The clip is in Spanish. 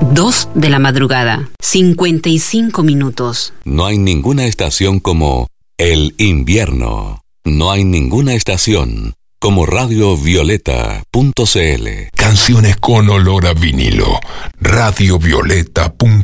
2 de la madrugada, 55 minutos. No hay ninguna estación como el invierno. No hay ninguna estación como radiovioleta.cl. Canciones con olor a vinilo. radiovioleta.cl